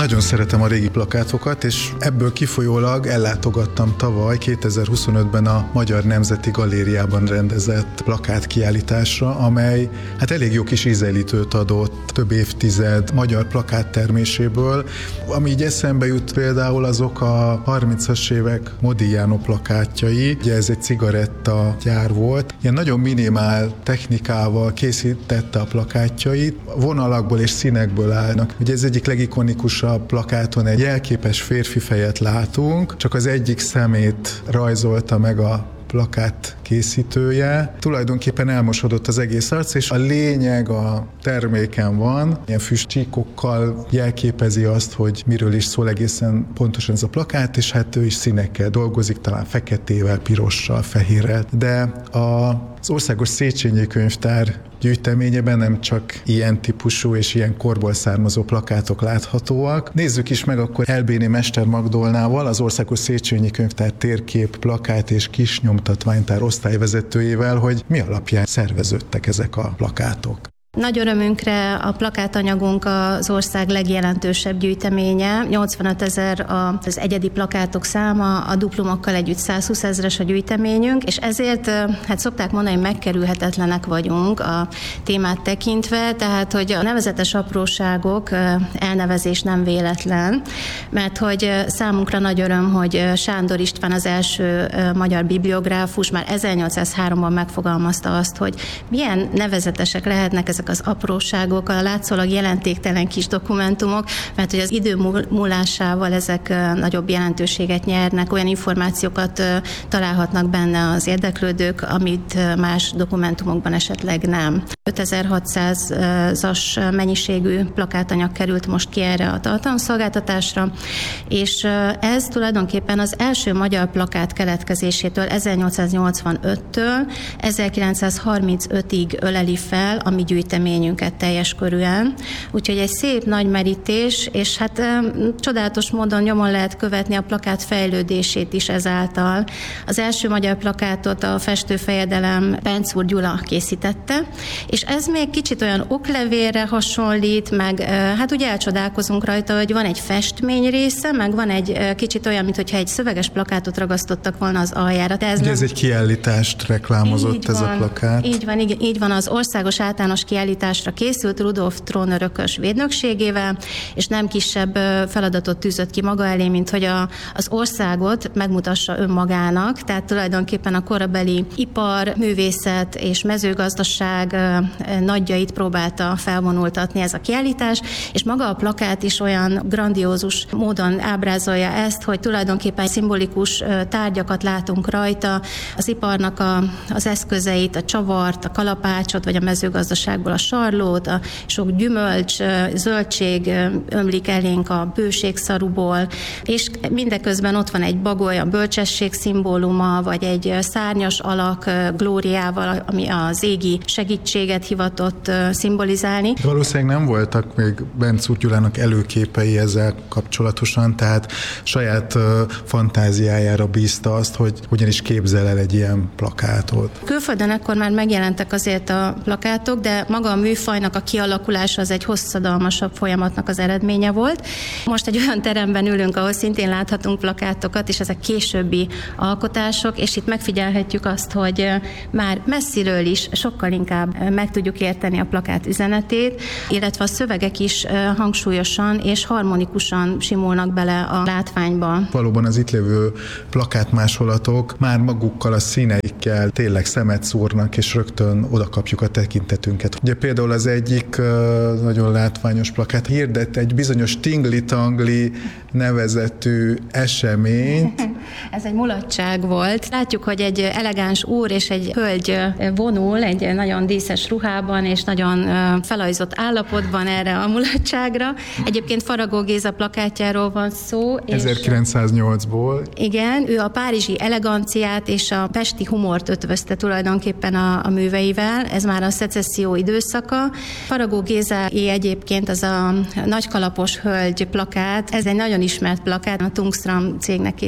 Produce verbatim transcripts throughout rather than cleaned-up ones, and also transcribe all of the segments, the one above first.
Nagyon szeretem a régi plakátokat, és ebből kifolyólag ellátogattam tavaly kétezer-huszonötben a Magyar Nemzeti Galériában rendezett plakátkiállításra, amely hát elég jó kis ízelítőt adott több évtized magyar plakátterméséből. Ami így eszembe jut például, azok a harmincas évek Modigliano plakátjai. Ugye ez egy cigaretta gyár volt. Ilyen nagyon minimál technikával készítette a plakátjait. Vonalakból és színekből állnak. Ugye ez egyik legikonikusabb plakáton egy jelképes férfi fejet látunk, csak az egyik szemét rajzolta meg a plakát készítője. Tulajdonképpen elmosodott az egész arc, és a lényeg a terméken van. Ilyen füstcsíkokkal jelképezi azt, hogy miről is szól egészen pontosan ez a plakát, és hát ő is színekkel dolgozik, talán feketével, pirossal, fehérrel. De a Az Országos Széchenyi Könyvtár gyűjteményében nem csak ilyen típusú és ilyen korból származó plakátok láthatóak. Nézzük is meg akkor Elbéni Mester Magdolnával, az Országos Széchenyi Könyvtár térkép, plakát és kisnyomtatványtár osztályvezetőjével, hogy mi alapján szerveződtek ezek a plakátok. Nagy örömünkre a plakátanyagunk az ország legjelentősebb gyűjteménye. nyolcvanöt ezer az egyedi plakátok száma, a duplumokkal együtt százhúsz ezres a gyűjteményünk, és ezért hát szokták mondani, hogy megkerülhetetlenek vagyunk a témát tekintve, tehát hogy a nevezetes apróságok elnevezés nem véletlen, mert hogy számunkra nagy öröm, hogy Sándor István az első magyar bibliográfus már ezernyolcszázháromban megfogalmazta azt, hogy milyen nevezetesek lehetnek ezek az apróságok, a látszólag jelentéktelen kis dokumentumok, mert hogy az idő múlásával ezek nagyobb jelentőséget nyernek, olyan információkat találhatnak benne az érdeklődők, amit más dokumentumokban esetleg nem. ötezer-hatszázas mennyiségű plakátanyag került most ki erre a tartalomszolgáltatásra, és ez tulajdonképpen az első magyar plakát keletkezésétől ezernyolcszáznyolcvanöttől ezerkilencszázharmincötig öleli fel a mi gyűjteményünket teljes körűen. Úgyhogy egy szép nagy merítés, és hát e, csodálatos módon nyomon lehet követni a plakát fejlődését is ezáltal. Az első magyar plakátot a festőfejedelem Bencúr Gyula készítette, és ez még kicsit olyan oklevélre hasonlít, meg e, hát ugye elcsodálkozunk rajta, hogy van egy festmény része, meg van egy e, kicsit olyan, mintha egy szöveges plakátot ragasztottak volna az aljára. De ez, nem... ez egy kiállítást reklámozott így ez van, a plakát. Így van, így, így van, az országos általános kiállításra készült Rudolf trónörökös védnökségével, és nem kisebb feladatot tűzött ki maga elé, mint hogy a, az országot megmutassa önmagának, tehát tulajdonképpen a korabeli ipar, művészet és mezőgazdaság nagyjait próbálta felvonultatni ez a kiállítás, és maga a plakát is olyan grandiózus módon ábrázolja ezt, hogy tulajdonképpen szimbolikus tárgyakat látunk rajta, az iparnak a, az eszközeit, a csavart, a kalapácsot, vagy a mezőgazdaságból a sarlót, a sok gyümölcs, zöldség ömlik elénk a bőségszaruból, és mindeközben ott van egy bagoly, a bölcsesség szimbóluma, vagy egy szárnyas alak glóriával, ami az égi segítséget hivatott szimbolizálni. De valószínűleg nem voltak még Bencúr Gyulának előképei ezzel kapcsolatosan, tehát saját fantáziájára bízta azt, hogy hogyan is képzel el egy ilyen plakátot. Külföldön ekkor már megjelentek azért a plakátok, de maga a műfajnak a kialakulása az egy hosszadalmasabb folyamatnak az eredménye volt. Most egy olyan teremben ülünk, ahol szintén láthatunk plakátokat, és ezek későbbi alkotások, és itt megfigyelhetjük azt, hogy már messziről is sokkal inkább meg tudjuk érteni a plakát üzenetét, illetve a szövegek is hangsúlyosan és harmonikusan simulnak bele a látványba. Valóban az itt lévő plakátmásolatok már magukkal a színeikkel tényleg szemet szúrnak, és rögtön oda kapjuk a tekintetünket. Ugye például az egyik nagyon látványos plakát hirdet egy bizonyos tingli-tangli nevezetű eseményt. Ez egy mulatság volt. Látjuk, hogy egy elegáns úr és egy hölgy vonul egy nagyon díszes ruhában, és nagyon felajzott állapotban erre a mulatságra. Egyébként Faragó Géza plakátjáról van szó. ezerkilencszáznyolcból. Igen, ő a párizsi eleganciát és a pesti humort ötvözte tulajdonképpen a, a műveivel. Ez már a szecesszió időszaka. Faragó Gézáé egyébként az a nagykalapos hölgy plakát, ez egy nagyon ismert plakát, a Tungstram cégnek készült. És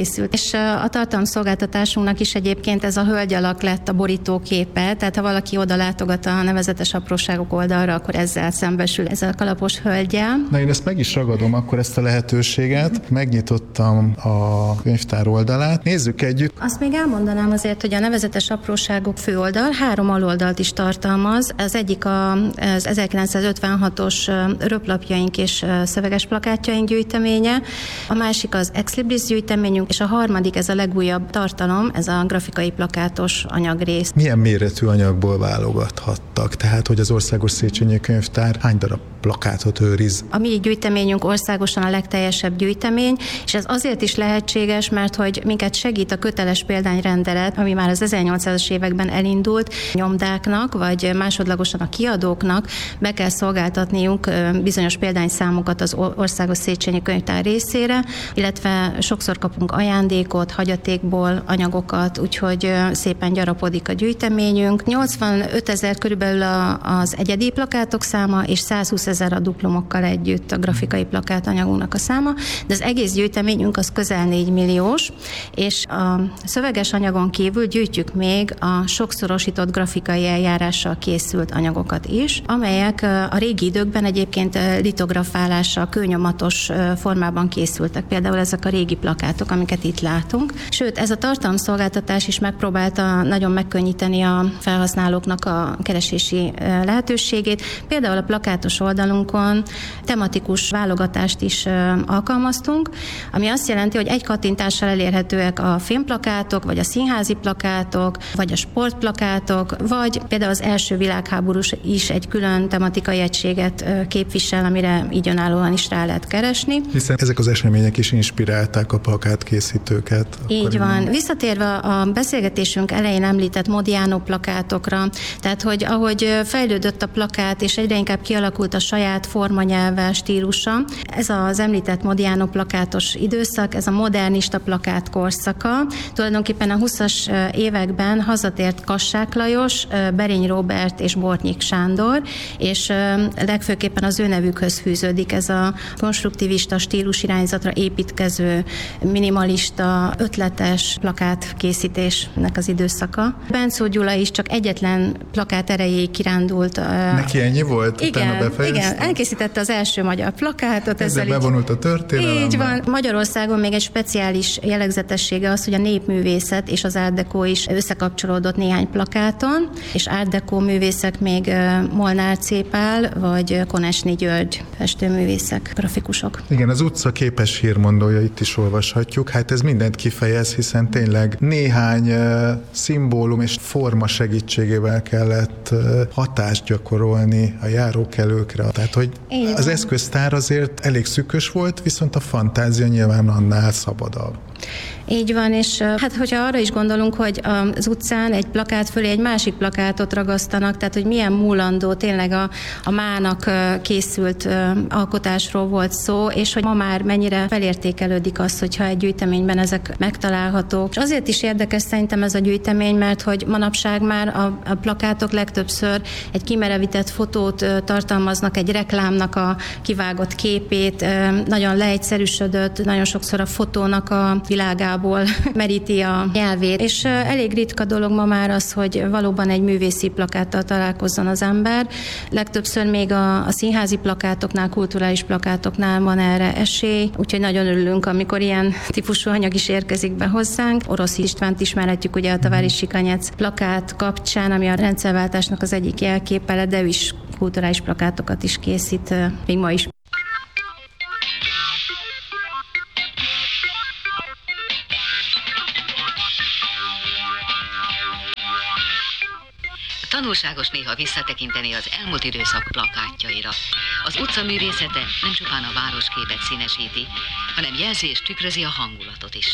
és a tartalomszolgáltatásunknak is egyébként ez a hölgy alak lett a borítóképe, tehát ha valaki oda látogat a nevezetes apróságok oldalra, akkor ezzel szembesül, ezzel a kalapos hölgyel. Na, én ezt meg is ragadom akkor ezt a lehetőséget. Megnyitottam a könyvtár oldalát. Nézzük együtt. Azt még elmondanám azért, hogy a nevezetes apróságok főoldal három aloldalt is tartalmaz. Az egyik az ezerkilencszázötvenhatos röplapjaink és szöveges plakátjaink gyűjteménye, a másik az Ex Libris gyűjteményünk, és a harmadik, ez a legújabb tartalom, ez a grafikai plakátos anyagrész. Milyen méretű anyagból válogathattak? Tehát, hogy az Országos Széchenyi Könyvtár hány darab plakátot őriz? A mi gyűjteményünk országosan a legteljesebb gyűjtemény, és ez azért is lehetséges, mert hogy minket segít a köteles példányrendelet, ami már az ezernyolcszázas években elindult, nyomdáknak, vagy másodlagosan a kiadóknak be kell szolgáltatniuk bizonyos példányszámokat az Országos Széchenyi Könyvtár részére, illetve sokszor kapunk ajándékot, hagyatékból anyagokat, úgyhogy szépen gyarapodik a gyűjteményünk. nyolcvanöt ezer körülbelül az egyedi plakátok száma, és százhúszezer a duplomokkal együtt a grafikai plakátanyagunknak a száma, de az egész gyűjteményünk az közel négy milliós, és a szöveges anyagon kívül gyűjtjük még a sokszorosított grafikai eljárással készült anyagokat is, amelyek a régi időkben egyébként litografálással, kőnyomatos formában készültek, például ezek a régi plakátok, amiket itt látunk. Sőt, ez a tartalomszolgáltatás is megpróbálta nagyon megkönnyíteni a felhasználóknak a keresési lehetőségét. Például a plakátos oldalunkon tematikus válogatást is alkalmaztunk, ami azt jelenti, hogy egy kattintással elérhetőek a filmplakátok, vagy a színházi plakátok, vagy a sportplakátok, vagy például az első világháborús is egy külön tematikai egységet képvisel, amire így önállóan is rá lehet keresni. Hiszen ezek az események is inspirálták a plakátkészítőket. Így van. Visszatérve a beszélgetésünk elején említett Modiano plakátokra, tehát hogy ahogy fejlődött a plakát, és egyre inkább kialakult a saját formanyelve, stílusa, ez az említett Modiano plakátos időszak, ez a modernista plakát korszaka. Tulajdonképpen a huszas években hazatért Kassák Lajos, Berény Róbert és Bortnyik Sándor, és legfőképpen az ő nevükhöz fűződik ez a konstruktivista stílusirányzatra építkező, minimalista, ötletes plakátkészítésnek az időszaka. Bencó Gyula is csak egyetlen plakát erejéig kirándult. Neki ennyi volt? Igen, igen, elkészítette az első magyar plakátot. Ezzel bevonult a történelembe. Így van. Magyarországon még egy speciális jellegzetessége az, hogy a népművészet és az Art Deco is összekapcsolódott néhány plakáton, és Art Deco művészek még Molnár Cépál, vagy Konecny György festőművészek, grafikusok. Igen, az utca képes hírmondója itt is olvashatjuk. Hát ez mindent kifejez, hiszen tényleg néhány uh, szimbólum és forma segítségével kellett uh, hatást gyakorolni a járókelőkre. Tehát, hogy Igen. az eszköztár azért elég szűkös volt, viszont a fantázia nyilván annál szabadabb. Így van, és hát hogyha arra is gondolunk, hogy az utcán egy plakát fölé egy másik plakátot ragasztanak, tehát hogy milyen múlandó tényleg a, a mának készült alkotásról volt szó, és hogy ma már mennyire felértékelődik az, hogyha egy gyűjteményben ezek megtalálhatók. És azért is érdekes szerintem ez a gyűjtemény, mert hogy manapság már a, a plakátok legtöbbször egy kimerevített fotót tartalmaznak, egy reklámnak a kivágott képét, nagyon leegyszerűsödött, nagyon sokszor a fotónak a világából meríti a nyelvét. És elég ritka dolog ma már az, hogy valóban egy művészi plakáttal találkozzon az ember. Legtöbbször még a, a színházi plakátoknál, kulturális plakátoknál van erre esély, úgyhogy nagyon örülünk, amikor ilyen típusú anyag is érkezik be hozzánk. Orosz Istvánt ismerhetjük ugye a Tavári Sikanyec plakát kapcsán, ami a rendszerváltásnak az egyik jelképe, de ő is kulturális plakátokat is készít, még ma is. Tanulságos néha visszatekinteni az elmúlt időszak plakátjaira. Az utca művészete nem csupán a városképet színesíti, hanem jelzi és tükrözi a hangulatot is.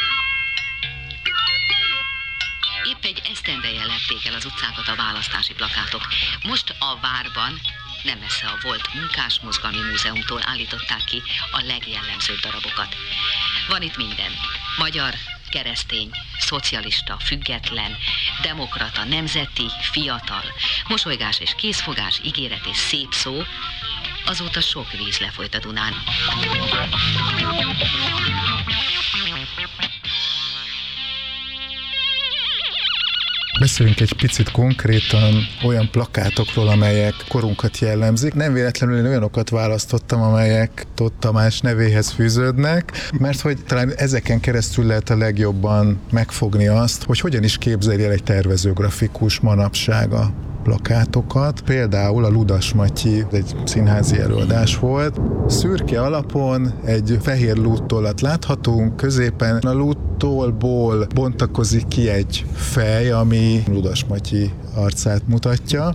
Épp egy esztendeje lepték el az utcákat a választási plakátok. Most a várban, nem messze a volt Munkásmozgalmi Múzeumtól állították ki a legjellemzőbb darabokat. Van itt minden. Magyar, keresztény, szocialista, független, demokrata, nemzeti, fiatal, mosolygás és készfogás, ígéret és szép szó, azóta sok víz lefolyt a Dunán. Beszéljünk egy picit konkrétan olyan plakátokról, amelyek korunkat jellemzik. Nem véletlenül én olyanokat választottam, amelyek Tóth Tamás nevéhez fűződnek, mert hogy talán ezeken keresztül lehet a legjobban megfogni azt, hogy hogyan is képzelje el egy tervezőgrafikus manapság a plakátokat. Például a Ludas Matyi, egy színházi előadás volt. Szürke alapon egy fehér lúttollat láthatunk, középen a lúttolból bontakozik ki egy fej, ami Ludas Matyi arcát mutatja,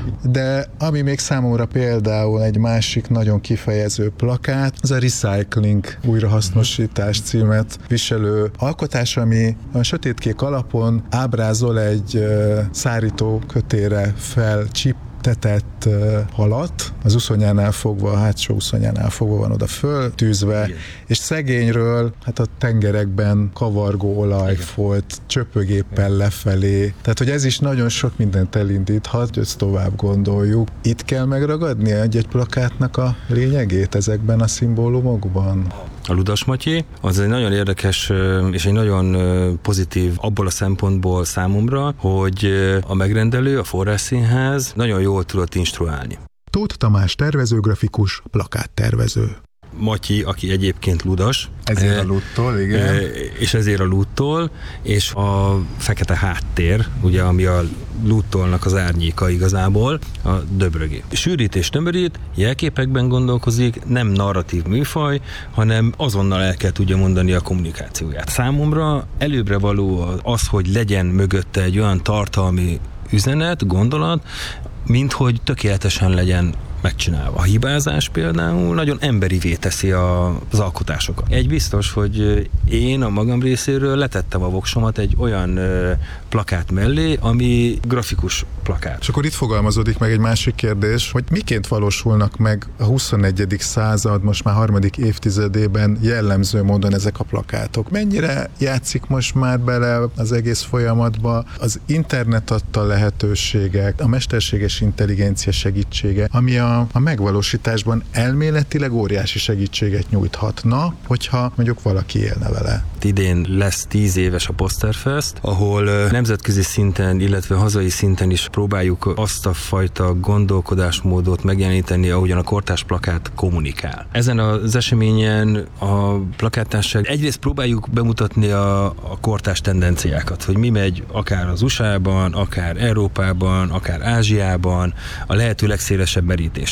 de ami még számomra például egy másik nagyon kifejező plakát, az a Recycling, újrahasznosítás címet viselő alkotás, ami a sötétkék alapon ábrázol egy uh, szárítókötére felcsiptetett uh, halat, az uszonyánál fogva, a hátsó uszonyánál fogva van oda föltűzve, igen. És szegényről hát a tengerekben kavargó olaj folyt, csöpögéppel lefelé. Tehát, hogy ez is nagyon sok mindent elindíthat, hogy ezt tovább gondoljuk. Itt kell megragadni egy-egy plakátnak a lényegét ezekben a szimbólumokban? A Ludas Matyi, az egy nagyon érdekes és egy nagyon pozitív abból a szempontból számomra, hogy a megrendelő, a Forrásszínház nagyon jól tudott instruálni. Tóth Tamás tervezőgrafikus, plakáttervező. Matyi, aki egyébként ludas. Ezért a lúttól, igen. És ezért a lúttól, és a fekete háttér, ugye, ami a lúttolnak az árnyéka igazából, a döbrögi. Sűrít és tömörít, jelképekben gondolkozik, nem narratív műfaj, hanem azonnal el kell tudja mondani a kommunikációját. Számomra előbbre való az, hogy legyen mögötte egy olyan tartalmi üzenet, gondolat, mint hogy tökéletesen legyen megcsinálva. A hibázás például nagyon emberivé teszi a, az alkotásokat. Egy biztos, hogy én a magam részéről letettem a voksomat egy olyan ö, plakát mellé, ami grafikus plakát. És akkor itt fogalmazódik meg egy másik kérdés, hogy miként valósulnak meg a huszonegyedik század, most már harmadik évtizedében jellemző módon ezek a plakátok. Mennyire játszik most már bele az egész folyamatba az internet adta lehetőségek, a mesterséges intelligencia segítsége, ami a a megvalósításban elméletileg óriási segítséget nyújthatna, hogyha mondjuk valaki élne vele. Idén lesz tíz éves a Posterfest, ahol nemzetközi szinten, illetve hazai szinten is próbáljuk azt a fajta gondolkodásmódot megjeleníteni, ahogyan a kortárs plakát kommunikál. Ezen az eseményen a plakáttárság egyrészt próbáljuk bemutatni a, a kortárs tendenciákat, hogy mi megy akár az u es á-ban, akár Európában, akár Ázsiában, a lehető legszélesebb merítés.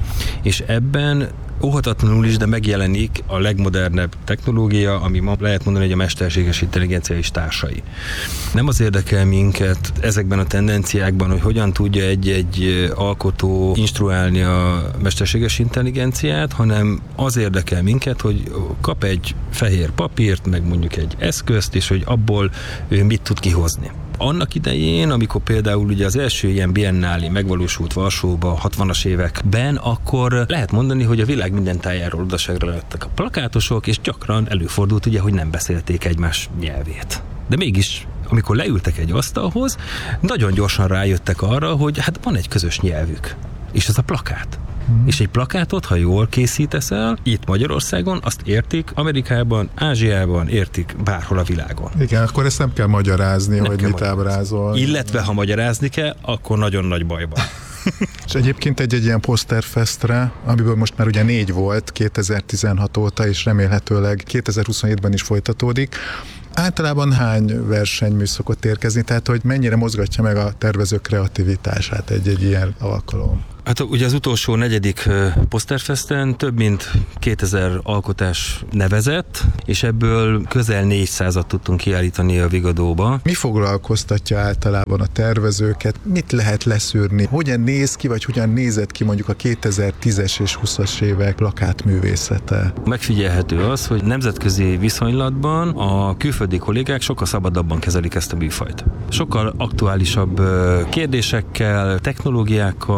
És ebben óhatatlanul is, de megjelenik a legmodernebb technológia, ami ma lehet mondani, hogy a mesterséges intelligencia és társai. Nem az érdekel minket ezekben a tendenciákban, hogy hogyan tudja egy-egy alkotó instruálni a mesterséges intelligenciát, hanem az érdekel minket, hogy kap egy fehér papírt, meg mondjuk egy eszközt, és hogy abból ő mit tud kihozni. Annak idején, amikor például ugye az első ilyen biennálé megvalósult Varsóba hatvanas években, akkor lehet mondani, hogy a világ minden tájáról odaságra lettek a plakátosok, és gyakran előfordult ugye, hogy nem beszélték egymás nyelvét. De mégis, amikor leültek egy asztalhoz, nagyon gyorsan rájöttek arra, hogy hát van egy közös nyelvük, és ez a plakát. Mm. És egy plakátot, ha jól készítesz el, itt Magyarországon, azt értik Amerikában, Ázsiában, értik bárhol a világon. Igen, akkor ezt nem kell magyarázni, nem hogy kell mit magyarázni. Ábrázol. Illetve, ha magyarázni kell, akkor nagyon nagy bajban. És egyébként egy-egy ilyen Posterfestre, amiből most már ugye négy volt kétezer-tizenhat óta, és remélhetőleg kétezer-huszonhétben is folytatódik, általában hány versenymű szokott érkezni, tehát hogy mennyire mozgatja meg a tervezők kreativitását egy-egy ilyen alkalom? Hát ugye az utolsó negyedik Posterfesten több mint kétezer alkotás nevezett, és ebből közel négyszázat tudtunk kiállítani a Vigadóba. Mi foglalkoztatja általában a tervezőket? Mit lehet leszűrni? Hogyan néz ki, vagy hogyan nézett ki mondjuk a kétezer-tízes és húszas évek plakátművészete? Megfigyelhető az, hogy nemzetközi viszonylatban a külföldi kollégák sokkal szabadabban kezelik ezt a műfajt. Sokkal aktuálisabb kérdésekkel, technológiákkal és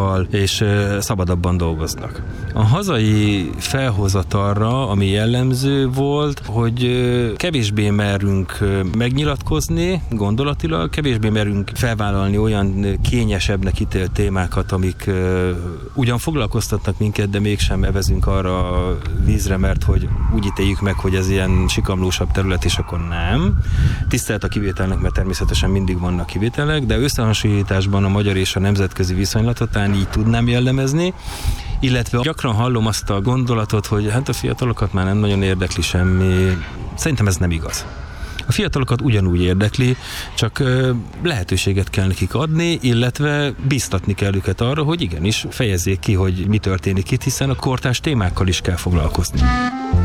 és szabadabban dolgoznak. A hazai felhozatalra, ami jellemző volt, hogy kevésbé merünk megnyilatkozni gondolatilag, kevésbé merünk felvállalni olyan kényesebbnek ítélt témákat, amik ugyan foglalkoztatnak minket, de mégsem evezünk arra a vízre, mert hogy úgy ítéljük meg, hogy ez ilyen sikamlósabb terület, és akkor nem. Tisztelt a kivételnek, mert természetesen mindig vannak kivételek, de összehasonlításban a magyar és a nemzetközi viszonylatot talán így tudnám jellemezni, illetve gyakran hallom azt a gondolatot, hogy hát a fiatalokat már nem nagyon érdekli semmi. Szerintem ez nem igaz. A fiatalokat ugyanúgy érdekli, csak lehetőséget kell nekik adni, illetve bíztatni kell őket arra, hogy igenis fejezzék ki, hogy mi történik itt, hiszen a kortárs témákkal is kell foglalkozni.